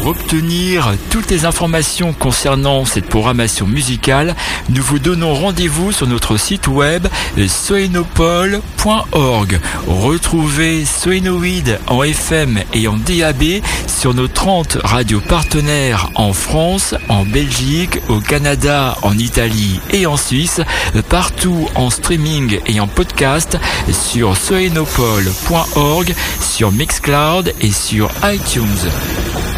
Pour obtenir toutes les informations concernant cette programmation musicale, nous vous donnons rendez-vous sur notre site web soenopol.org. Retrouvez Soénoïde en FM et en DAB sur nos 30 radios partenaires en France, en Belgique, au Canada, en Italie et en Suisse, partout en streaming et en podcast sur soenopol.org, sur Mixcloud et sur iTunes.